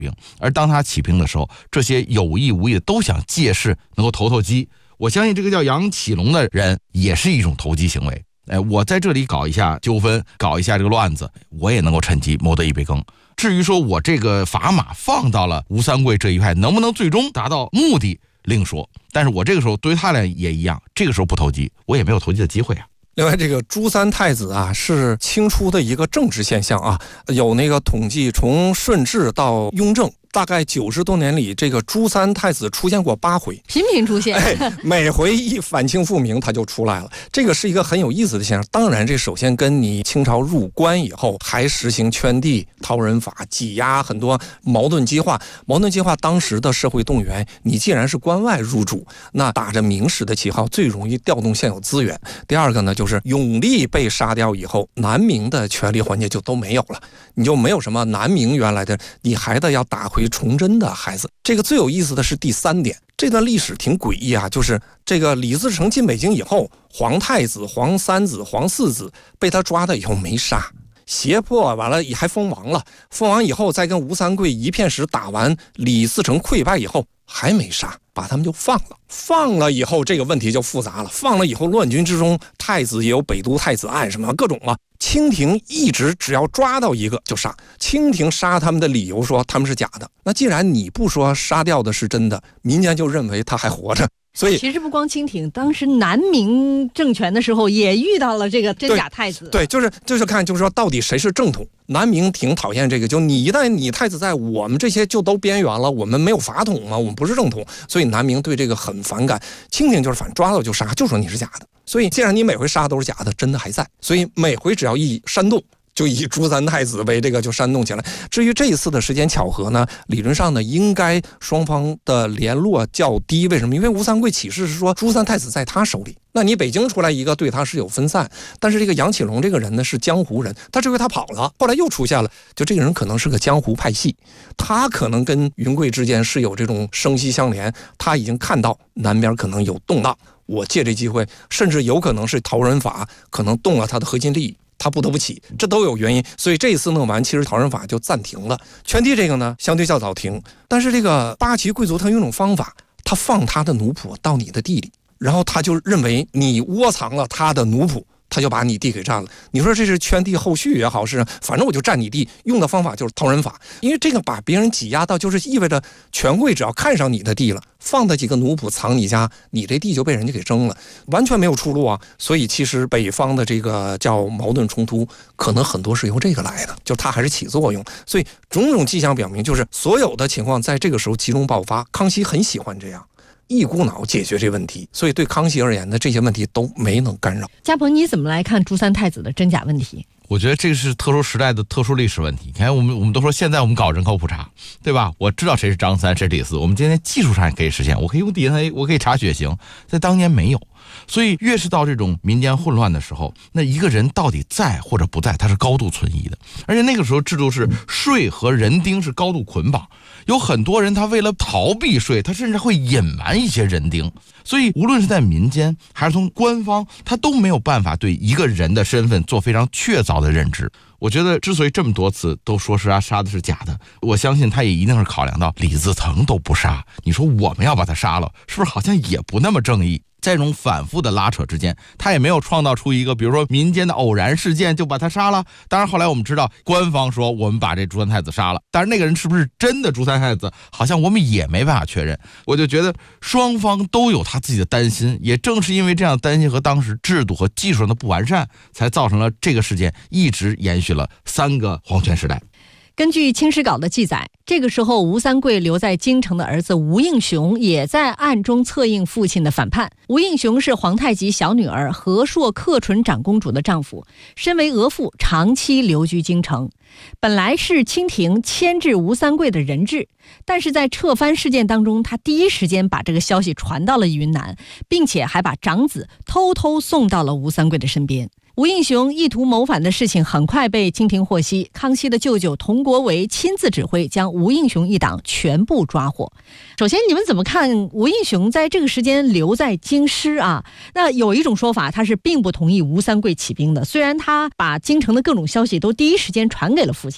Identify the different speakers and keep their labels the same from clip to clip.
Speaker 1: 兵。而当他起兵的时候，这些有意无意的都想借势能够投机。我相信这个叫杨启隆的人也是一种投机行为。我在这里搞一下纠纷，搞一下这个乱子，我也能够趁机谋得一杯羹。至于说我这个砝码放到了吴三桂这一派，能不能最终达到目的另说。但是我这个时候对于他俩也一样，这个时候不投机，我也没有投机的机会啊。
Speaker 2: 另外，这个朱三太子啊，是清初的一个政治现象啊，有那个统计，从顺治到雍正，大概90多年里，这个朱三太子出现过8回，
Speaker 3: 频频出现，
Speaker 2: 每回一反清复明他就出来了，这个是一个很有意思的现象。当然，这首先跟你清朝入关以后还实行圈地、讨人法，挤压很多矛盾激化。当时的社会动员，你既然是关外入主，那打着明史的旗号，最容易调动现有资源。第二个呢，就是永历被杀掉以后，南明的权力环节就都没有了，你就没有什么南明原来的你孩子要打回崇祯的孩子。这个最有意思的是第3点，这段历史挺诡异啊，就是这个李自成进北京以后，皇太子、皇三子、皇四子被他抓的以后没杀，胁迫完了也还封王了，封王以后再跟吴三桂一片石打完，李自成溃败以后还没杀，把他们就放了。放了以后这个问题就复杂了，放了以后乱军之中，太子也有北都太子案什么各种啊。清廷一直只要抓到一个就杀，清廷杀他们的理由说他们是假的，那既然你不说杀掉的是真的，民间就认为他还活着。所以
Speaker 3: 其实不光清廷，当时南明政权的时候也遇到了这个真假太子。
Speaker 2: 对，就是看，就是说到底谁是正统。南明挺讨厌这个，就你一旦你太子在，我们这些就都边缘了，我们没有法统嘛，我们不是正统，所以南明对这个很反感。清廷就是反抓到就杀，就说你是假的。所以既然你每回杀都是假的，真的还在，所以每回只要一煽动，就以朱三太子为这个就煽动起来。至于这一次的时间巧合呢，理论上呢应该双方的联络较低。为什么？因为吴三桂起事是说朱三太子在他手里，那你北京出来一个对他是有分散，但是这个杨启隆这个人呢是江湖人，他这回他跑了，后来又出现了，就这个人可能是个江湖派系，他可能跟云贵之间是有这种生息相连，他已经看到南边可能有动荡，我借这机会，甚至有可能是讨人法可能动了他的核心利益，他不得不起，这都有原因。所以这一次弄完，其实讨人法就暂停了。圈地这个呢相对较早停，但是这个八旗贵族他有一种方法，他放他的奴仆到你的地里，然后他就认为你窝藏了他的奴仆，他就把你地给占了。你说这是圈地后续也好，是反正我就占你地，用的方法就是讨人法。因为这个把别人挤压到，就是意味着权贵只要看上你的地了，放的几个奴仆藏你家，你这地就被人家给争了，完全没有出路啊。所以其实北方的这个叫矛盾冲突，可能很多是由这个来的，就它还是起作用。所以种种迹象表明，就是所有的情况在这个时候集中爆发。康熙很喜欢这样一股脑解决这问题，所以对康熙而言呢，这些问题都没能干扰。
Speaker 3: 嘉鹏，你怎么来看朱三太子的真假问题？
Speaker 1: 我觉得这个是特殊时代的特殊历史问题。你看我们都说现在我们搞人口普查，对吧？我知道谁是张三，谁是李四，我们今天技术上也可以实现，我可以用 DNA， 我可以查血型，在当年没有。所以越是到这种民间混乱的时候，那一个人到底在或者不在，他是高度存疑的。而且那个时候制度是税和人丁是高度捆绑，有很多人他为了逃避税，他甚至会隐瞒一些人丁。所以无论是在民间还是从官方，他都没有办法对一个人的身份做非常确凿的认知。我觉得之所以这么多次都说是他杀的是假的，我相信他也一定是考量到李自成都不杀，你说我们要把他杀了，是不是好像也不那么正义？在这种反复的拉扯之间，他也没有创造出一个比如说民间的偶然事件就把他杀了。当然后来我们知道官方说我们把这朱三太子杀了，但是那个人是不是真的朱三太子，好像我们也没办法确认。我就觉得双方都有他自己的担心，也正是因为这样的担心和当时制度和技术上的不完善，才造成了这个事件一直延续了3个皇权时代。
Speaker 3: 根据《清史稿》的记载，这个时候吴三桂留在京城的儿子吴应熊也在暗中策应父亲的反叛。吴应熊是皇太极小女儿和硕克纯长公主的丈夫，身为额驸，长期留居京城。本来是清廷牵制吴三桂的人质，但是在撤藩事件当中，他第一时间把这个消息传到了云南，并且还把长子偷偷送到了吴三桂的身边。吴应熊意图谋反的事情很快被清廷获悉，康熙的舅舅佟国维亲自指挥，将吴应熊一党全部抓获。首先你们怎么看吴应熊在这个时间留在京师啊？那有一种说法，他是并不同意吴三桂起兵的，虽然他把京城的各种消息都第一时间传给了父亲。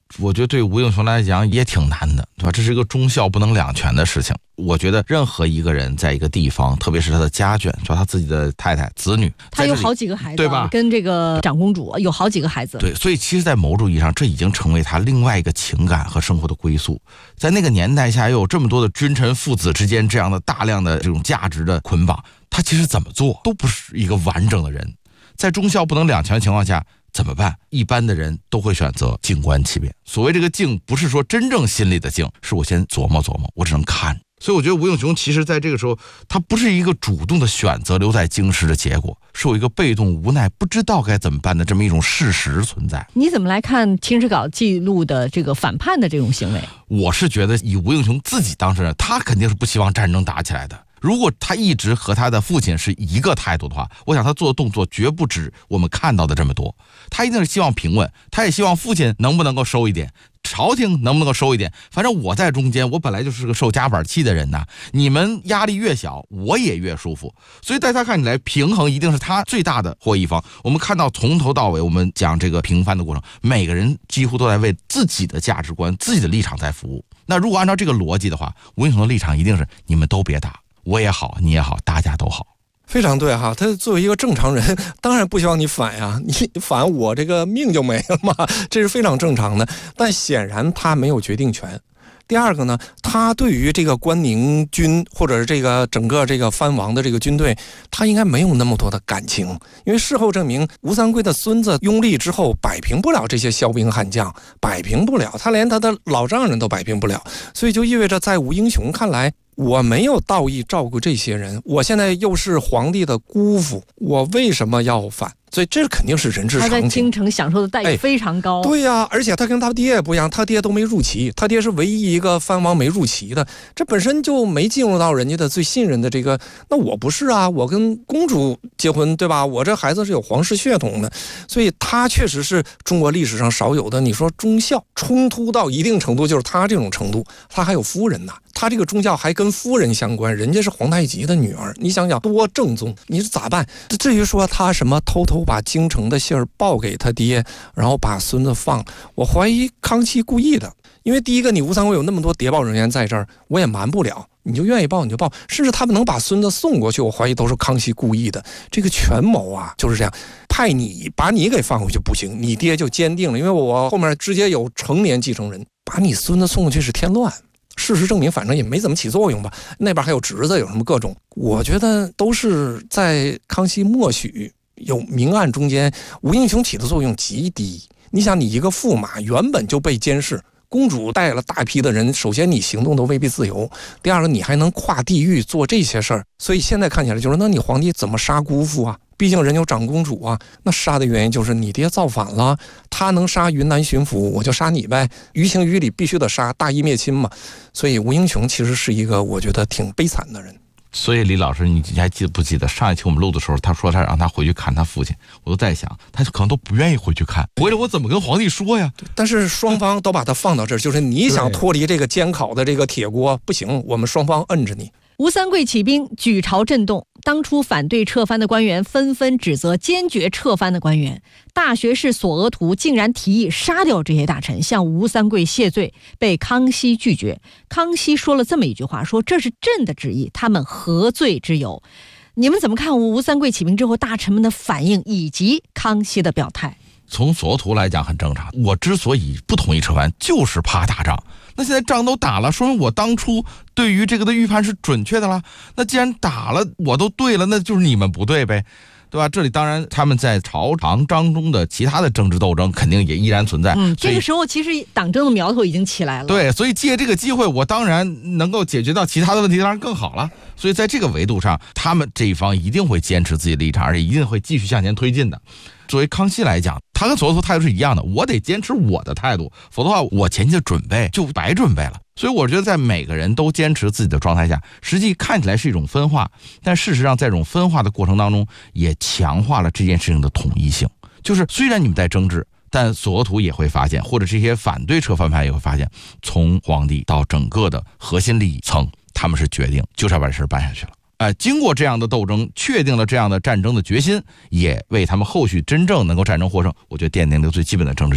Speaker 1: 我觉得对吴应熊来讲也挺难的，对吧？这是一个忠孝不能两全的事情。我觉得任何一个人在一个地方，特别是他的家眷，是吧？他自己的太太、子女，
Speaker 3: 他有好几个孩子，
Speaker 1: 对吧？
Speaker 3: 跟这个长公主有好几个孩子。
Speaker 1: 对，所以其实，在某种意义上，这已经成为他另外一个情感和生活的归宿。在那个年代下，又有这么多的君臣父子之间这样的大量的这种价值的捆绑，他其实怎么做都不是一个完整的人。在忠孝不能两全的情况下，怎么办？一般的人都会选择静观其变。所谓这个静，不是说真正心里的静，是我先琢磨琢磨，我只能看。所以我觉得吴应熊其实在这个时候，他不是一个主动的选择留在京师的结果，是有一个被动无奈不知道该怎么办的这么一种事实存在。
Speaker 3: 你怎么来看《清史稿》记录的这个反叛的这种行为？
Speaker 1: 我是觉得以吴应熊自己当事人，他肯定是不希望战争打起来的。如果他一直和他的父亲是一个态度的话，我想他做的动作绝不止我们看到的这么多。他一定是希望平稳，他也希望父亲能不能够收一点，朝廷能不能够收一点。反正我在中间，我本来就是个受夹板气的人呐，你们压力越小，我也越舒服。所以在他看起来，平衡一定是他最大的获益方。我们看到从头到尾，我们讲这个平反的过程，每个人几乎都在为自己的价值观、自己的立场在服务。那如果按照这个逻辑的话，吴应熊的立场一定是你们都别打。我也好，你也好，大家都好。
Speaker 2: 非常对哈，他作为一个正常人，当然不希望你反呀，你反我这个命就没了嘛，这是非常正常的。但显然他没有决定权。第二个呢，他对于这个关宁军或者是这个整个这个藩王的这个军队，他应该没有那么多的感情，因为事后证明吴三桂的孙子拥立之后摆平不了这些骁兵悍将，摆平不了，他连他的老丈人都摆平不了，所以就意味着在吴应熊看来，我没有道义照顾这些人，我现在又是皇帝的姑父，我为什么要反？所以这肯定是人之常情。
Speaker 3: 他在京城享受的待遇非常高。
Speaker 2: 对呀，而且他跟他爹也不一样，他爹都没入旗，他爹是唯一一个藩王没入旗的，这本身就没进入到人家的最信任的这个。那我不是啊，我跟公主结婚，对吧？我这孩子是有皇室血统的，所以他确实是中国历史上少有的。你说忠孝冲突到一定程度，就是他这种程度，他还有夫人呢。他这个忠孝还跟夫人相关，人家是皇太极的女儿，你想想多正宗，你是咋办？至于说他什么偷偷把京城的信儿报给他爹，然后把孙子放，我怀疑康熙故意的。因为第一个，你吴三桂有那么多谍报人员在这儿，我也瞒不了，你就愿意报你就报，甚至他们能把孙子送过去，我怀疑都是康熙故意的。这个权谋啊就是这样，派你把你给放回去不行，你爹就坚定了，因为我后面直接有成年继承人，把你孙子送过去是添乱。事实证明反正也没怎么起作用吧，那边还有侄子，有什么各种，我觉得都是在康熙默许有明暗中间，吴应熊起的作用极低。你想，你一个驸马原本就被监视，公主带了大批的人，首先你行动都未必自由，第二个你还能跨地域做这些事儿，所以现在看起来就是那你皇帝怎么杀姑父啊？毕竟人有长公主啊，那杀的原因就是你爹造反了，他能杀云南巡抚，我就杀你呗，于情于理必须得杀，大义灭亲嘛。所以吴应熊其实是一个我觉得挺悲惨的人。
Speaker 1: 所以李老师，你还记不记得上一期我们录的时候，他说他让他回去看他父亲，我都在想，他可能都不愿意回去看，回来我怎么跟皇帝说呀？
Speaker 2: 但是双方都把他放到这儿，就是你想脱离这个监考的这个铁锅，不行，我们双方摁着你。
Speaker 3: 吴三桂起兵，举朝震动。当初反对撤藩的官员纷纷指责坚决撤藩的官员。大学士索额图竟然提议杀掉这些大臣，向吴三桂谢罪，被康熙拒绝。康熙说了这么一句话，说这是朕的旨意，他们何罪之有？你们怎么看吴三桂起兵之后大臣们的反应以及康熙的表态？
Speaker 1: 从索额图来讲很正常，我之所以不同意撤藩，就是怕打仗。那现在仗都打了，说明我当初对于这个的预判是准确的了。那既然打了，我都对了，那就是你们不对呗，对吧？这里当然他们在朝堂当中的其他的政治斗争肯定也依然存在。
Speaker 3: 这个时候其实党争的苗头已经起来了。
Speaker 1: 对，所以借这个机会，我当然能够解决到其他的问题，当然更好了。所以在这个维度上，他们这一方一定会坚持自己的立场，而且一定会继续向前推进的。作为康熙来讲，他跟索额图态度是一样的，我得坚持我的态度，否则的话我前期的准备就白准备了。所以我觉得在每个人都坚持自己的状态下，实际看起来是一种分化，但事实上在这种分化的过程当中，也强化了这件事情的统一性。就是虽然你们在争执，但索额图也会发现，或者这些反对撤藩派也会发现，从皇帝到整个的核心利益层，他们是决定就是要把这事办下去了。经过这样的斗争，确定了这样的战争的决心，也为他们后续真正能够战争获胜，我觉得奠定了最基本的政治基础。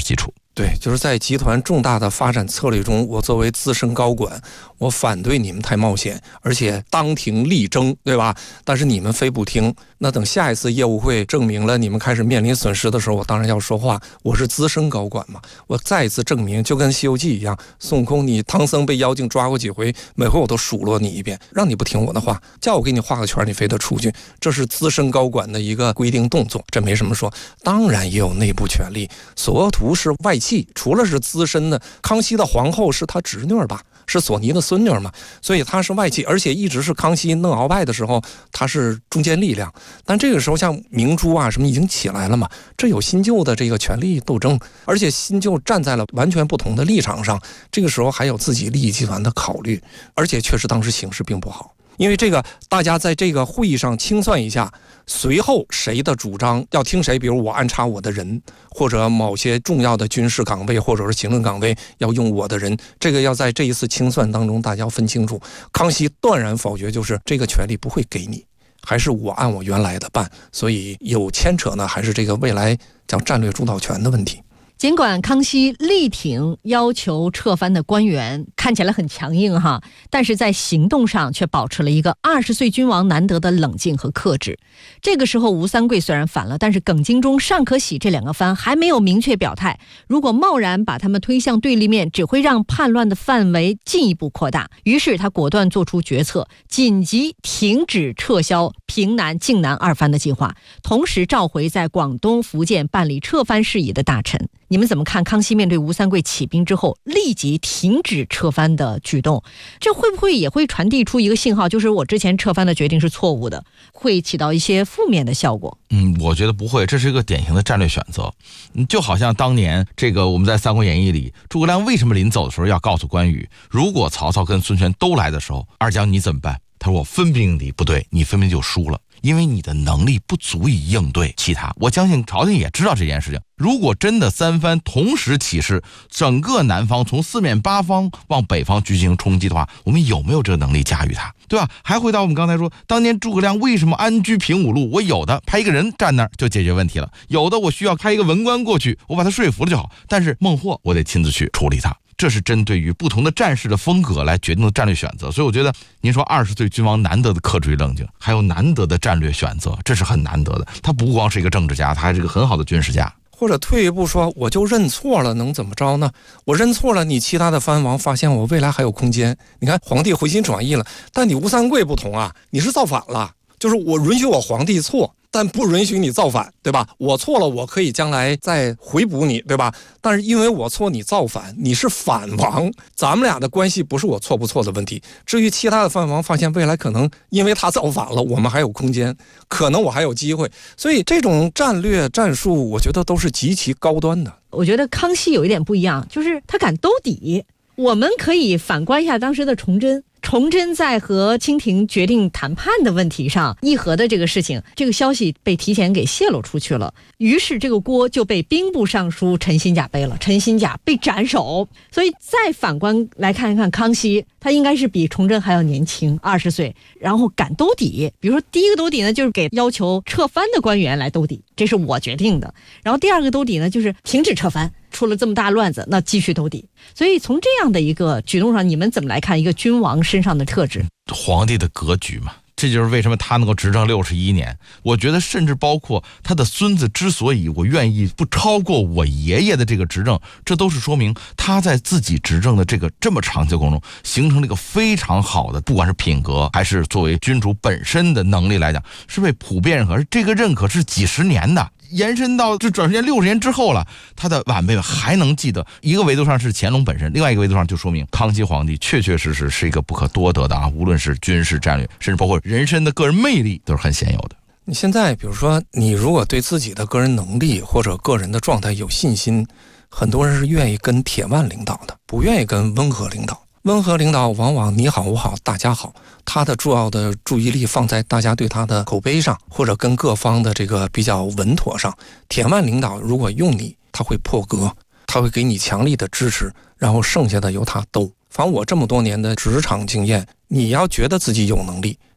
Speaker 2: 对，就是在集团重大的发展策略中，我作为资深高管，我反对你们太冒险，而且当庭力争，对吧？但是你们非不听，那等下一次业务会证明了你们开始面临损失的时候，我当然要说话。我是资深高管嘛，我再一次证明，就跟《西游记》一样，孙悟空你唐僧被妖精抓过几回，每回我都数落你一遍，让你不听我的话，叫我给你画个圈，你非得出去，这是资深高管的一个规定动作，这没什么说。当然也有内部权力，索额图是外戚，除了是资深的，康熙的皇后是他侄女吧，是索尼的孙女嘛，所以他是外戚，而且一直是康熙弄鳌拜的时候，他是中坚力量。但这个时候像明珠啊什么已经起来了嘛，这有新旧的这个权力斗争，而且新旧站在了完全不同的立场上，这个时候还有自己利益集团的考虑，而且确实当时形势并不好。因为这个大家在这个会议上清算一下，随后谁的主张要听谁，比如我安插我的人，或者某些重要的军事岗位或者是行政岗位要用我的人，这个要在这一次清算当中大家要分清楚。康熙断然否决，就是这个权利不会给你，还是我按我原来的办，所以有牵扯呢，还是这个未来讲战略主导权的问题。
Speaker 3: 尽管康熙力挺要求撤藩的官员，看起来很强硬哈，但是在行动上却保持了一个20岁君王难得的冷静和克制。这个时候吴三桂虽然反了，但是耿精忠、尚可喜这两个藩还没有明确表态，如果贸然把他们推向对立面，只会让叛乱的范围进一步扩大。于是他果断做出决策，紧急停止撤销平南、靖南2藩的计划，同时召回在广东、福建办理撤藩事宜的大臣。你们怎么看康熙面对吴三桂起兵之后立即停止撤藩的举动？这会不会也会传递出一个信号，就是我之前撤藩的决定是错误的，会起到一些负面的效果？
Speaker 1: 我觉得不会，这是一个典型的战略选择。就好像当年这个我们在《三国演义》里，诸葛亮为什么临走的时候要告诉关羽，如果曹操跟孙权都来的时候，二将你怎么办？他说我分兵敌，不对，你分兵就输了，因为你的能力不足以应对其他。我相信朝廷也知道这件事情，如果真的3藩同时起事，整个南方从4面8方往北方进行冲击的话，我们有没有这个能力驾驭它，对吧？还回到我们刚才说，当年诸葛亮为什么安居平武路？我有的派一个人站那儿就解决问题了，有的我需要派一个文官过去，我把他说服了就好，但是孟获我得亲自去处理他。这是针对于不同的战士的风格来决定的战略选择。所以我觉得您说20岁君王难得的克制与冷静，还有难得的战略选择，这是很难得的。他不光是一个政治家，他还是一个很好的军事家。
Speaker 2: 或者退一步说，我就认错了，能怎么着呢？我认错了，你其他的藩王发现我未来还有空间。你看皇帝回心转意了，但你吴三桂不同啊，你是造反了，就是我允许我皇帝错，但不允许你造反，对吧？我错了，我可以将来再回补你，对吧？但是因为我错，你造反，你是反王，咱们俩的关系不是我错不错的问题。至于其他的藩王发现未来可能因为他造反了，我们还有空间，可能我还有机会，所以这种战略战术，我觉得都是极其高端的。
Speaker 3: 我觉得康熙有一点不一样，就是他敢兜底。我们可以反观一下当时的崇祯。崇祯在和清廷决定谈判的问题上议和的这个事情，这个消息被提前给泄露出去了，于是这个锅就被兵部尚书陈新甲背了，陈新甲被斩首。所以再反观来看一看康熙，他应该是比崇祯还要年轻，20岁，然后敢兜底。比如说第一个兜底呢，就是给要求撤藩的官员来兜底，这是我决定的。然后第二个兜底呢，就是停止撤藩，出了这么大乱子，那继续兜底。所以从这样的一个举动上，你们怎么来看一个君王身上的特质？
Speaker 1: 皇帝的格局嘛，这就是为什么他能够执政61年。我觉得甚至包括他的孙子之所以我愿意不超过我爷爷的这个执政，这都是说明他在自己执政的这么长期的过程中形成了一个非常好的，不管是品格还是作为君主本身的能力来讲，是被普遍认可。这个认可是几十年的，延伸到这转时间60年之后了，他的晚辈们还能记得。一个维度上是乾隆本身，另外一个维度上就说明康熙皇帝确确实实是一个不可多得的啊，无论是军事战略，甚至包括人身的个人魅力都是很显有的。
Speaker 2: 你现在比如说，你如果对自己的个人能力或者个人的状态有信心，很多人是愿意跟铁腕领导的，不愿意跟温和领导。温和领导往往你好我好大家好，他的主要的注意力放在大家对他的口碑上，或者跟各方的这个比较稳妥上。铁腕领导如果用你，他会破格，他会给你强力的支持，然后剩下的由他兜。反正我这么多年的职场经验，你要觉得自己有能力，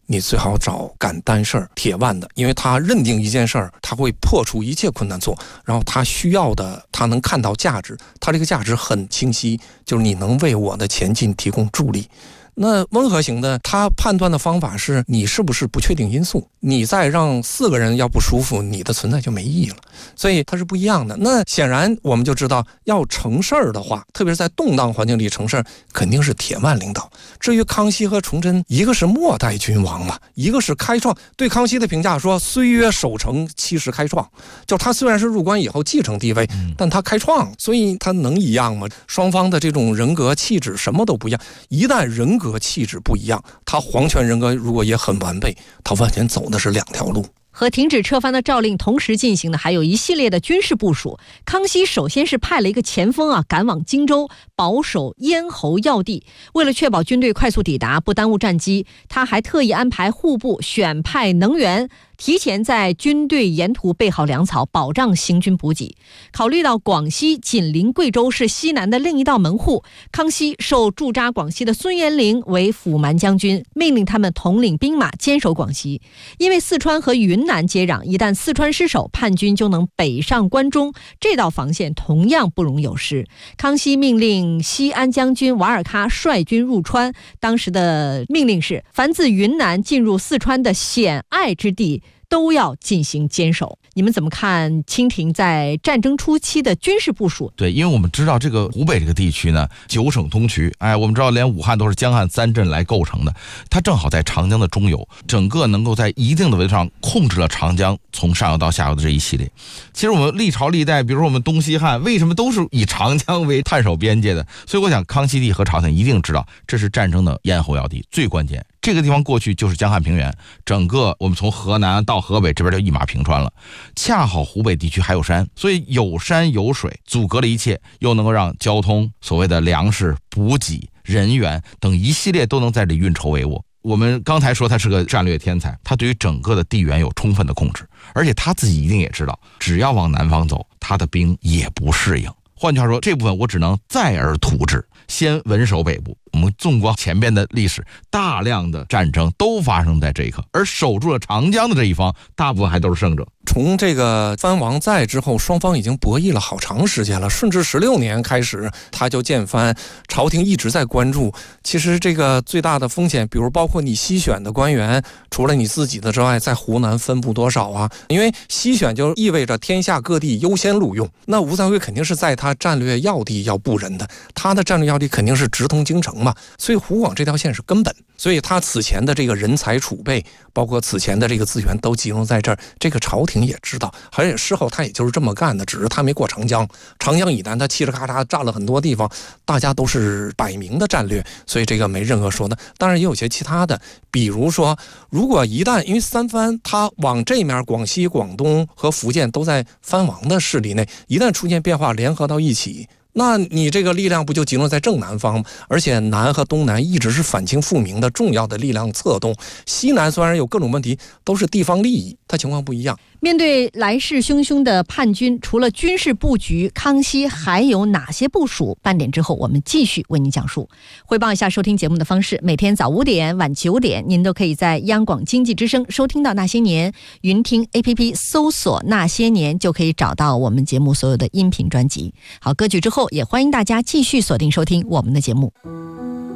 Speaker 2: 你最好找敢担事儿、铁腕的，因为他认定一件事儿，他会破除一切困难做，然后他需要的，他能看到价值，他这个价值很清晰，就是你能为我的前进提供助力。那温和型的，他判断的方法是你是不是不确定因素，你再让4个人要不舒服，你的存在就没意义了，所以它是不一样的。那显然我们就知道，要成事儿的话，特别是在动荡环境里成事儿，肯定是铁腕领导。至于康熙和崇祯，一个是末代君王嘛，一个是开创。对康熙的评价说，虽曰守成，其实开创，就他虽然是入关以后继承帝位，但他开创，所以他能一样吗？双方的这种人格气质什么都不一样，一旦人格气质不一样，他皇权人格如果也很完备，他完全走的是2条路。
Speaker 3: 和停止撤藩的诏令同时进行的还有一系列的军事部署。康熙首先是派了一个前锋赶往荆州，保守咽喉要地。为了确保军队快速抵达，不耽误战机，他还特意安排户部选派能员，提前在军队沿途备好粮草，保障行军补给。考虑到广西紧邻贵州，是西南的另一道门户，康熙授驻扎广西的孙元龄为辅蛮将军，命令他们统领兵马坚守广西。因为四川和云南接壤，一旦四川失守，叛军就能北上关中，这道防线同样不容有失。康熙命令西安将军瓦尔喀率军入川，当时的命令是，凡自云南进入四川的险隘之地都要进行坚守。你们怎么看清廷在战争初期的军事部署？
Speaker 1: 对，因为我们知道这个湖北这个地区呢，9省通衢，我们知道连武汉都是江汉3镇来构成的，它正好在长江的中游，整个能够在一定的维度上控制了长江从上游到下游的这一系列。其实我们历朝历代，比如说我们东西汉，为什么都是以长江为探守边界的？所以我想康熙帝和朝廷一定知道，这是战争的咽喉要地，最关键。这个地方过去就是江汉平原，整个我们从河南到河北这边就一马平川了。恰好湖北地区还有山，所以有山有水，阻隔了一切，又能够让交通、所谓的粮食、补给、人员等一系列都能在这里运筹帷幄。我们刚才说他是个战略天才，他对于整个的地缘有充分的控制，而且他自己一定也知道，只要往南方走，他的兵也不适应。换句话说，这部分我只能再而图之，先稳守北部。我们纵观前边的历史，大量的战争都发生在这一刻，而守住了长江的这一方，大部分还都是胜者。
Speaker 2: 从这个藩王在之后，双方已经博弈了好长时间了。顺治16年开始，他就建藩，朝廷一直在关注。其实这个最大的风险，比如包括你西选的官员，除了你自己的之外，在湖南分布多少啊？因为西选就意味着天下各地优先录用。那吴三桂肯定是在他战略要地要布人的，他的战略要地肯定是直通京城嘛，所以湖广这条线是根本。所以他此前的这个人才储备，包括此前的这个资源都集中在这儿，这个朝廷也知道，而且事后他也就是这么干的，只是他没过长江。长江以南他嘁哩咔嚓占了很多地方，大家都是摆明的战略，所以这个没任何说的。当然也有些其他的，比如说如果一旦因为三藩他往这面广西、广东和福建都在藩王的势力内，一旦出现变化联合到一起，那你这个力量不就集中在正南方吗？而且南和东南一直是反清复明的重要的力量策动，西南虽然有各种问题，都是地方利益，它情况不一样。
Speaker 3: 面对来势汹汹的叛军，除了军事布局，康熙还有哪些部署？半点之后我们继续为您讲述。汇报一下收听节目的方式，每天早5点、晚9点，您都可以在央广经济之声收听到那些年，云听 APP 搜索那些年就可以找到我们节目所有的音频专辑。好，歌曲之后也欢迎大家继续锁定收听我们的节目。